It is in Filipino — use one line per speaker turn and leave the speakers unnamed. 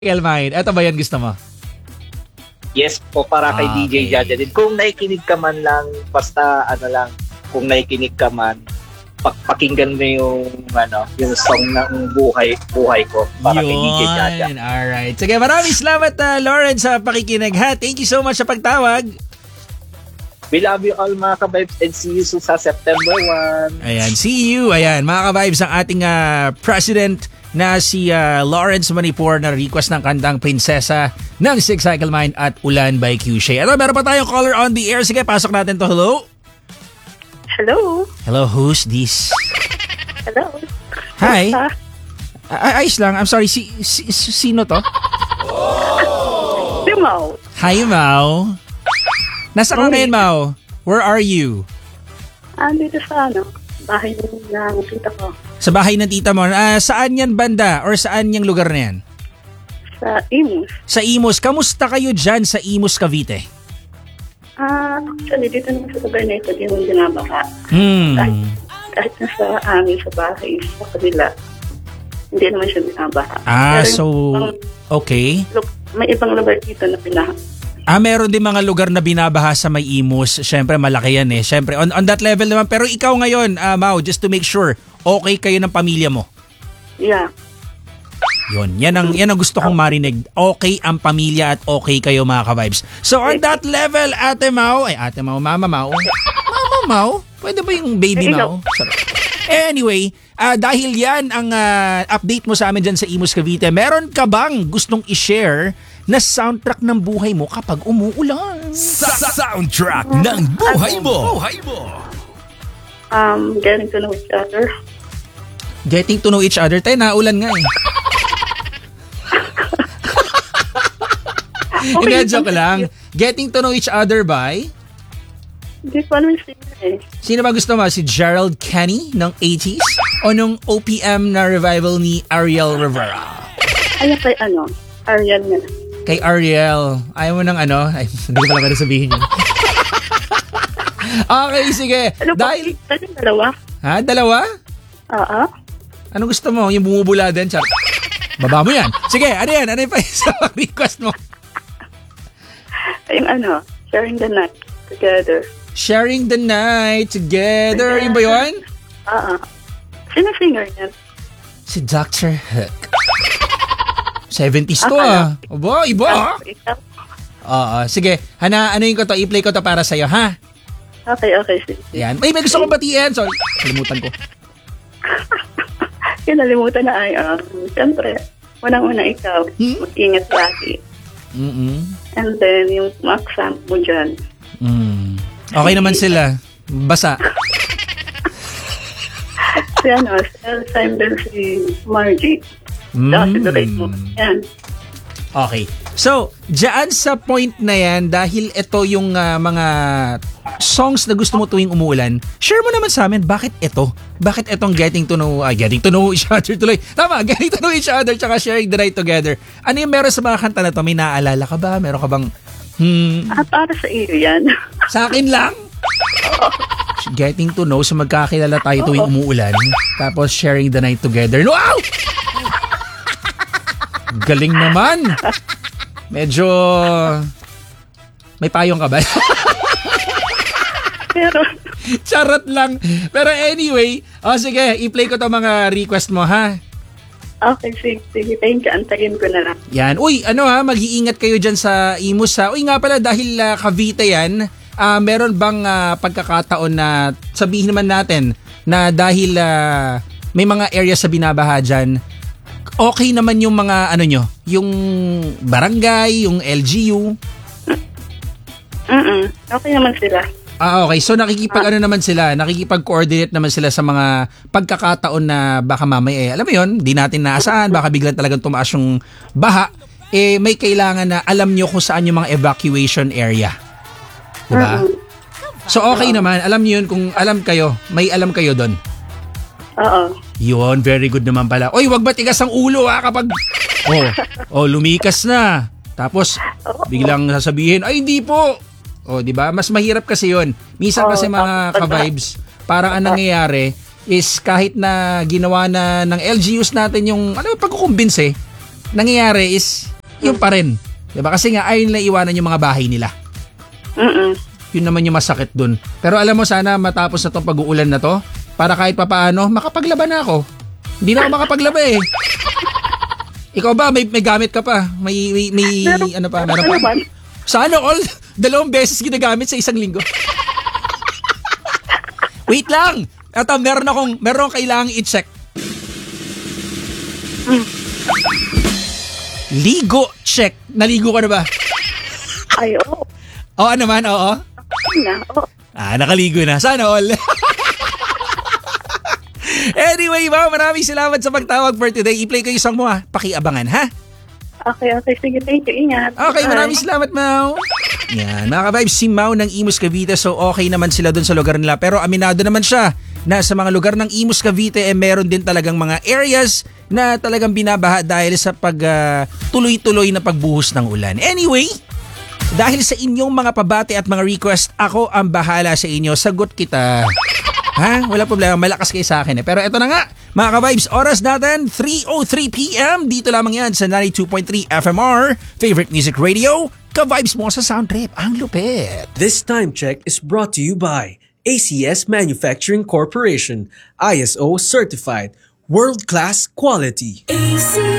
Mind. Ito ba yan gusto mo?
Yes po, para kay DJ
Okay.
Jaja din. Kung nakikinig ka man lang, basta kung nakikinig ka man, pakinggan mo yung song ng buhay ko para kay DJ Jaja.
Yun. Alright. Sige, maraming salamat Lawrence sa pakikinig ha. Thank you so much sa pagtawag.
We love you all mga ka-vibes and see you soon sa September 1.
Ayan, see you. Ayan, mga ka-vibes ang ating president na si Lawrence Manipur na request ng kantang Prinsesa ng Six Cycle Mind at Ulan by Q-Shay. Ito, meron pa tayong caller on the air. Sige, pasok natin to. Hello?
Hello.
Hello, who's this?
Hello.
Hi.
Basta,
Ayos lang. I'm sorry. Sino to?
Si Mau.
Hi, Mau. Nasa ka ngayon, Mau? Where are you?
Dito sa bahay ng tita ko.
Sa bahay ng tita mo. Saan yan banda? Or saan yung lugar na yan?
Sa Imus.
Sa Imus. Kamusta kayo dyan sa Imus, Cavite?
Actually, dito naman sa lugar na ito, di naman binabaha. Kahit nasa amin sa bahay, sa kanila, hindi naman siya binabaha.
Okay.
May ibang lugar dito na binaha.
Meron din mga lugar na binabaha sa may Imus. Siyempre, malaki yan eh. Siyempre, on that level naman. Pero ikaw ngayon, Mau, just to make sure, okay kayo ng pamilya mo.
Yeah.
Yun. Yan ang gusto kong marinig. Okay ang pamilya at okay kayo mga ka-vibes. So on that level, Ate Mau, Mama Mau. Mama Mau? Pwede ba yung baby Mau? Sarap. Anyway, dahil yan ang update mo sa amin dyan sa Imus Cavite, meron ka bang gustong i-share na soundtrack ng buhay mo kapag umuulan?
Soundtrack ng buhay mo.
Getting to know each other.
Getting to know each other. Tayo, naulan nga eh. Hindi, joke lang. Getting to know each other by?
Hindi ko alam yung singer eh.
Sino ba gusto mo? Si Gerald Kenny ng 80s? O nung OPM na revival ni Ariel Rivera?
Ayaw kay Ariel na.
Kay Ariel. Ayaw mo ng Ay, hindi ko pala pwede sabihin yun. Okay, sige. Dahil...
Dalawa?
Ha? Dalawa?
Oo.
Ano gusto mo? Yung bumubula din? Char. Baba mo yan. Sige, ano yan? Ano yung request mo?
Yung sharing the night together.
Sharing the night together. Yung ba yun?
Oo. Sino singer yan?
Si Dr. Hook. 70s to Aba, iba sige. Hana, ano yung ko to? I-play ko to para sa'yo, ha?
Okay. Sige.
Yan. May gusto kong batiin. Sorry. Kalimutan ko.
Kinalimutan na siyempre, unang-una ikaw, mag-ingat lagi. And then, yung maksam mo dyan.
Okay naman sila. Basa.
Si Simon si Margie. Si Dorate mo. Yan.
Okay. So, dyan sa point na yan, dahil ito yung mga songs na gusto mo tuwing umuulan, share mo naman sa amin, bakit ito? Bakit itong getting to know each other tuloy? Tama, getting to know each other tsaka sharing the night together. Ano yung meron sa mga kanta na to? May naaalala ka ba? Meron ka bang...
Para sa iyo yan.
Sa akin lang? Getting to know, so magkakilala tayo tuwing umuulan. Tapos sharing the night together. Wow! Galing naman. Medyo... May payong ka ba?
Pero...
Charot lang. Pero anyway, sige, i-play ko to mga request mo, ha?
Okay, sige. Thank you. Antayin ko na lang.
Yan. Uy, mag-iingat kayo dyan sa Imus, ha? Uy, nga pala, dahil Cavite yan, meron bang pagkakataon na sabihin naman natin na dahil may mga areas sa binabaha dyan, okay naman yung mga yung barangay, yung LGU?
Okay naman sila.
Okay. So nakikipag-coordinate naman sila sa mga pagkakataon na baka mamaya alam mo yun, di natin naasahan, baka biglang talagang tumaas yung baha, may kailangan na alam nyo kung saan yung mga evacuation area. Diba? So okay naman, alam nyo yun, kung may alam kayo doon.
Oo.
Yun, very good naman pala. Oy, wag ba tigas ang ulo kapag lumikas na. Tapos biglang sasabihin, ay hindi po. Di ba? Mas mahirap kasi 'yon. Minsan kasi mga ka-vibes, parang ang nangyayari is kahit na ginawa na ng LGUs natin yung pagkukumbinse, nangyayari is Yun pa rin. Diba? Kasi nga ayaw nila iwanan yung mga bahay nila. Yun naman yung masakit dun. Pero alam mo, sana matapos na tong pag-uulan na to, para kahit papaano, makapaglaba na ako. Hindi na ako makapaglaba eh. Ikaw ba, may gamit ka pa? May ano pa? Meron pa? Sana all, 2 beses ginagamit sa isang linggo. Wait lang! Ito, meron akong kailangang i-check. Ligo check. Naligo ka na ba?
Ay, oo.
Oo naman, oo.
Oo.
Nakaligo na. Sana all. Anyway, maraming salamat sa pagtawag for today. I-play ko yung song mo ha. Pakiabangan ha.
Okay. Sige, thank you. Ingat.
Okay,
Bye.
maraming salamat, Mau. Yan, mga ka-vibes, si Mau ng Imus Cavite, so okay naman sila dun sa lugar nila. Pero aminado naman siya na sa mga lugar ng Imus Cavite, meron din talagang mga areas na talagang binabaha dahil sa tuloy-tuloy na pagbuhos ng ulan. Anyway, dahil sa inyong mga pabati at mga request, ako ang bahala sa inyo. Sagot kita. Ha? Wala problema. Malakas kayo sa akin eh. Pero eto na nga, mga ka-vibes, oras natin, 3:03 p.m. Dito lamang yan sa 92.3 FMR, Favorite Music Radio. Ka-vibes mo sa Sound Trip. Ang lupit.
This time check is brought to you by ACS Manufacturing Corporation, ISO certified, world-class quality.
ACS.